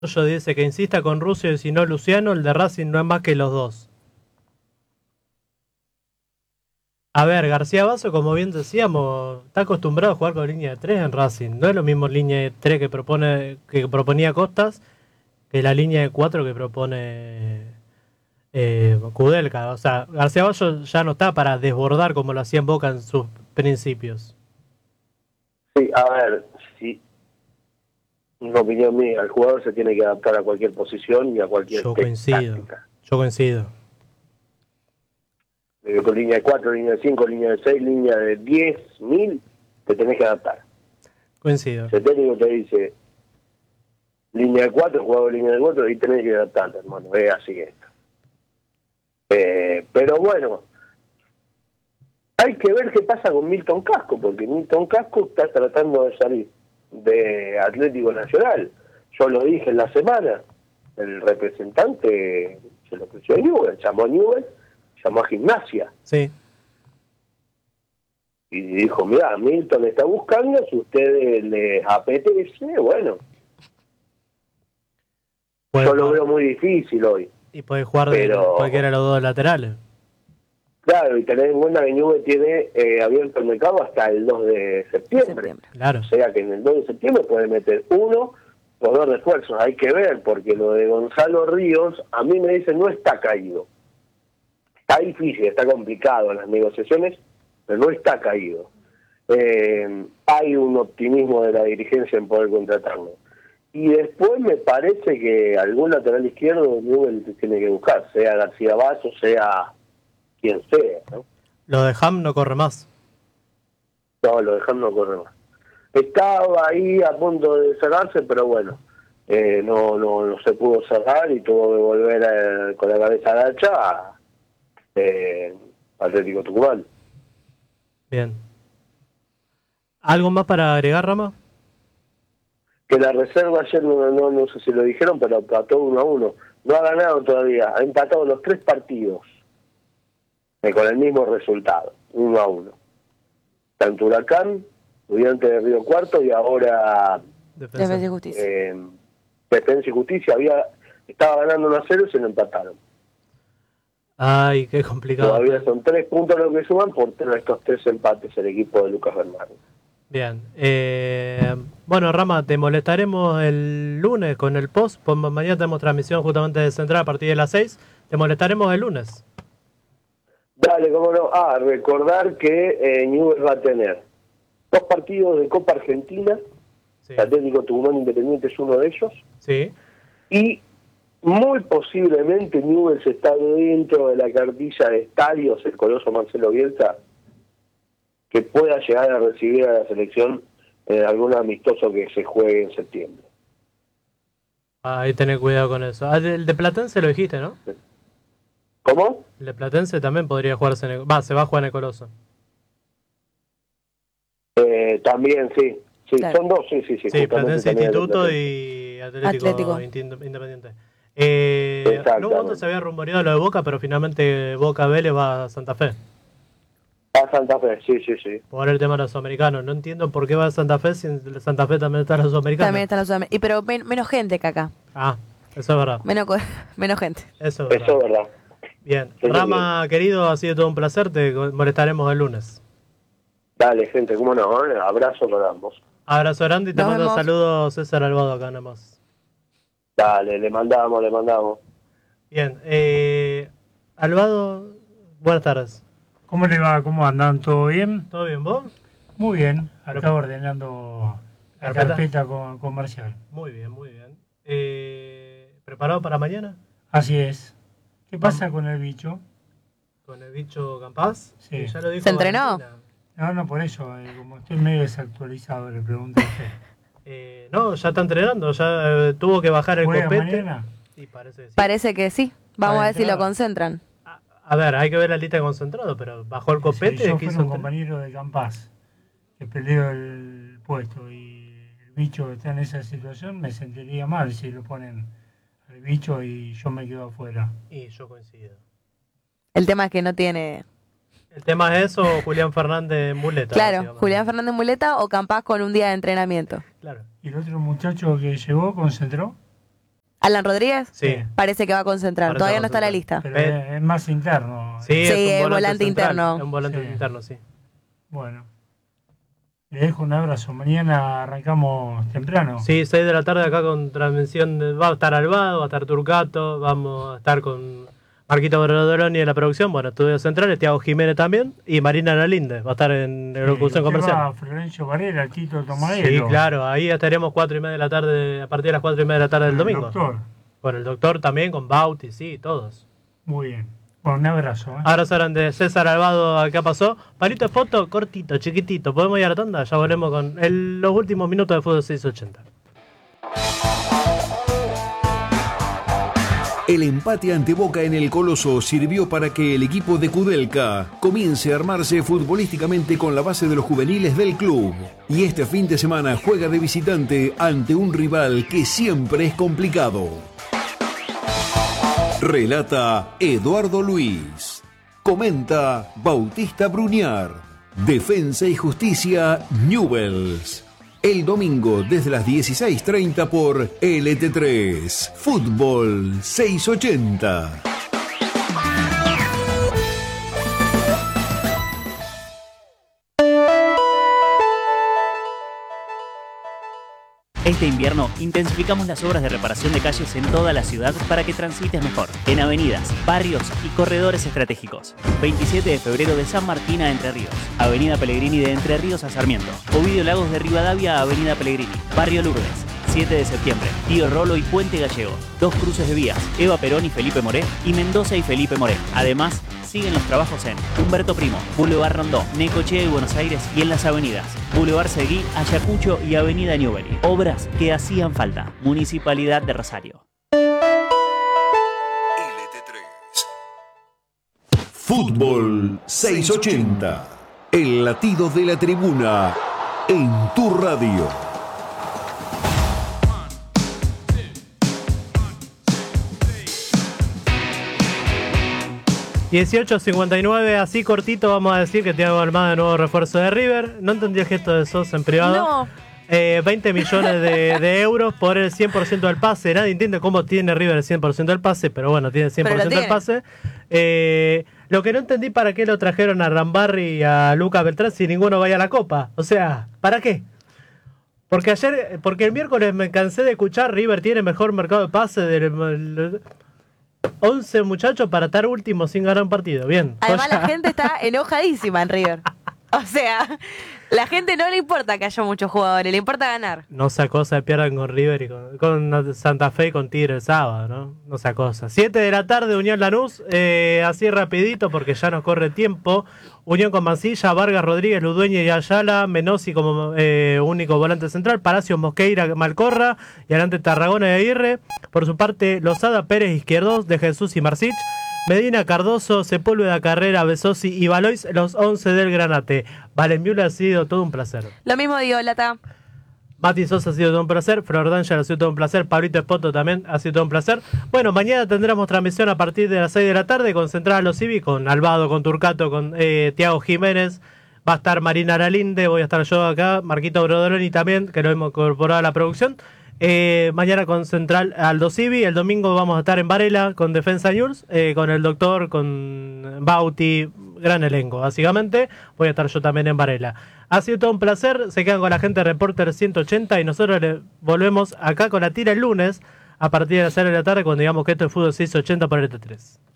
Yo dice que insista con Rusio y si no Luciano, el de Racing no es más que los dos. A ver, García Basso, como bien decíamos, está acostumbrado a jugar con línea de 3 en Racing. No es lo mismo línea de 3 que proponía Costas que la línea de 4 que propone Kudelka. O sea, García Basso ya no está para desbordar como lo hacía en Boca en sus principios. Sí, a ver, sí, una opinión mía, el jugador se tiene que adaptar a cualquier posición y a cualquier táctica. Yo coincido. Con línea de 4, línea de 5, línea de 6, línea de 10.000, te tenés que adaptar. Coincido. Si el técnico te dice línea de 4, jugador de línea de 4, y tenés que adaptarte, hermano, es así esto. Pero bueno, hay que ver qué pasa con Milton Casco, porque Milton Casco está tratando de salir de Atlético Nacional. Yo lo dije en la semana, el representante se lo ofreció a Newell, llamó a Newell, llamó a Gimnasia. Sí. Y dijo, mira, Milton está buscando, si a ustedes les apetece, bueno. Yo lo veo muy difícil hoy. Y puede jugar de cualquiera de los dos laterales. Claro, y tener en cuenta que Newell tiene abierto el mercado hasta el 2 de septiembre. Claro. O sea que en el 2 de septiembre puede meter uno o dos refuerzos. Hay que ver, porque lo de Gonzalo Ríos, a mí me dicen, no está caído. Está difícil, está complicado en las negociaciones, pero no está caído. Hay un optimismo de la dirigencia en poder contratarlo. Y después me parece que algún lateral izquierdo Newell tiene que buscar, sea García Basso, sea quien sea, ¿no? Lo de Ham no corre más. No, lo de Ham no corre más. Estaba ahí a punto de cerrarse, pero bueno, no se pudo cerrar y tuvo que volver con la cabeza agacha a Atlético Tucumán. Bien. ¿Algo más para agregar, Rama? Que la reserva ayer, no sé si lo dijeron, pero empató 1-1. No ha ganado todavía, ha empatado los 3 partidos. Con el mismo resultado, 1-1. Tanto Huracán, Estudiantes de Río Cuarto y ahora Defensa y Justicia. Defensa y Justicia estaba ganando 1-0 y se lo empataron. Ay, qué complicado. Todavía son 3 puntos los que suman por estos 3 empates el equipo de Lucas Bernardo. Bien. Bueno, Rama, te molestaremos el lunes con el post. Pues mañana tenemos transmisión justamente de Central a partir de las 6. Te molestaremos el lunes. Dale, cómo no. Recordar que Newell's va a tener 2 partidos de Copa Argentina. Sí. Atlético Tucumán Independiente es uno de ellos. Sí. Y muy posiblemente Newell's está dentro de la cartilla de estadios, el coloso Marcelo Bielsa, que pueda llegar a recibir a la selección en algún amistoso que se juegue en septiembre. Ahí tenés cuidado con eso. El de Platense lo dijiste, ¿no? ¿Cómo? El de Platense también podría jugarse en el... se va a jugar en el Coloso. También, sí. Sí, claro. Son 2, sí. Sí, Platense Instituto y Atlético Independiente. No cuando se había rumoreado lo de Boca, pero finalmente Boca Vélez va a Santa Fe. A Santa Fe, sí. Por el tema de los americanos. No entiendo por qué va a Santa Fe si en Santa Fe también están los americanos. También están los americanos. Pero menos gente que acá. Ah, eso es verdad. Menos gente. Eso es verdad. Bien. Rama, querido, ha sido todo un placer. Te molestaremos el lunes. Dale, gente, cómo no. Abrazo para ambos. Abrazo grande y te mando saludos César Albado acá nada más. Dale, le mandamos. Bien. Albado, buenas tardes. ¿Cómo le va? ¿Cómo andan? ¿Todo bien? ¿Todo bien, vos? Muy bien. Acá ordenando la carpeta comercial. Muy bien. ¿Preparado para mañana? Así es. ¿Qué pasa con el bicho? ¿Con el bicho Campaz? Sí. Ya lo dijo ¿Se entrenó? No, por eso. Como estoy medio desactualizado, le pregunto a usted. No, ya está entrenando. Ya tuvo que bajar el copete. Mañana? Y parece que sí. Parece que sí. Vamos a ver si lo concentran. A ver, hay que ver la lista de concentrados, pero bajó el copete. Si yo fuera un compañero de Campaz que peleó el puesto y el bicho está en esa situación, me sentiría mal si lo ponen al bicho y yo me quedo afuera. Y yo coincido. El tema es que no tiene... El tema es eso, Julián Fernández muleta. Claro, Julián Fernández muleta o Campaz con un día de entrenamiento. Claro. ¿Y el otro muchacho que llegó concentró? Alan Rodríguez Sí. parece que va a concentrar. Parece Todavía que no está en la lista. Pero es más interno. Sí, es un volante central, interno. es un volante Sí. interno, sí. Bueno. Le dejo un abrazo. Mañana arrancamos temprano. Sí, 6 de la tarde acá con transmisión. Va a estar Alvado, va a estar Turcato, vamos a estar con Marquito Brodoloni en la producción, bueno, Estudios Centrales, Tiago Jiménez también, y Marina Lalinde va a estar en locución comercial. Florencio Varela, Tito Tomadero. Sí, claro, ahí estaremos 4:30 de la tarde, a partir de las 4:30 de la tarde del domingo. Doctor. Con el doctor también, con Bauti, sí, todos. Muy bien. Bueno, un abrazo. Abrazo grande, César Alvado, acá pasó. Palito de foto, cortito, chiquitito. ¿Podemos ir a la tanda? Ya volvemos con los últimos minutos de Fútbol 680. El empate ante Boca en el Coloso sirvió para que el equipo de Kudelka comience a armarse futbolísticamente con la base de los juveniles del club. Y este fin de semana juega de visitante ante un rival que siempre es complicado. Relata Eduardo Luis. Comenta Bautista Bruñar. Defensa y Justicia Newells. El domingo desde las 16:30 por LT3. Fútbol 680. Este invierno intensificamos las obras de reparación de calles en toda la ciudad para que transites mejor. En avenidas, barrios y corredores estratégicos. 27 de febrero de San Martín a Entre Ríos. Avenida Pellegrini de Entre Ríos a Sarmiento. Ovidio Lagos de Rivadavia a Avenida Pellegrini. Barrio Lourdes. 7 de septiembre, Tío Rolo y Puente Gallego. 2 cruces de vías, Eva Perón y Felipe Moré, y Mendoza y Felipe Moré. Además, siguen los trabajos en Humberto Primo, Boulevard Rondó, Necochea y Buenos Aires, y en las avenidas Boulevard Seguí, Ayacucho y Avenida Newbery. Obras que hacían falta. Municipalidad de Rosario. LT3. Fútbol 680. El latido de la tribuna en tu radio. 18:59, así cortito vamos a decir que Thiago Almada de nuevo refuerzo de River. No entendí el gesto de Sosa en privado. No. 20 millones de euros por el 100% del pase. Nadie entiende cómo tiene River el 100% del pase, pero bueno, tiene el 100% del pase. Lo que no entendí, ¿para qué lo trajeron a Rambarri y a Lucas Beltrán si ninguno vaya a la Copa? O sea, ¿para qué? Porque el miércoles me cansé de escuchar River tiene mejor mercado de pase del 11 muchachos para estar último sin ganar un partido. Bien. Además la gente está enojadísima en River. O sea, la gente no le importa que haya muchos jugadores, le importa ganar. No sea cosa, pierdan con River y con Santa Fe y con Tigre el sábado, ¿no? No sea cosa. 7 de la tarde, Unión Lanús, así rapidito porque ya nos corre tiempo. Unión con Mancilla, Vargas, Rodríguez, Ludueña y Ayala, Menossi como único volante central, Palacios, Mosqueira, Malcorra y adelante Tarragona y Aguirre. Por su parte, Lozada, Pérez, Izquierdos, De Jesús y Marcich. Medina, Cardoso, Sepúlveda, Carrera, Besosi y Valois, los 11 del Granate. Valenmiula ha sido todo un placer. Lo mismo digo, Lata. Mati Sosa ha sido todo un placer, Flor D'Angelo ha sido todo un placer, Pablito Espoto también ha sido todo un placer. Bueno, mañana tendremos transmisión a partir de las 6 de la tarde con Central a los Civi, con Alvado, con Turcato, con Tiago Jiménez. Va a estar Marina Lalinde, voy a estar yo acá, Marquito Brodoloni también, que lo hemos incorporado a la producción. Mañana con Central Aldo Civi, el domingo vamos a estar en Varela con Defensa News, con el doctor, con Bauti, gran elenco básicamente. Voy a estar yo también en Varela. Ha sido todo un placer, se quedan con la gente de Reporter 180 y nosotros volvemos acá con la tira el lunes a partir de las 6 de la tarde cuando digamos que esto es Fútbol 680 por el T3.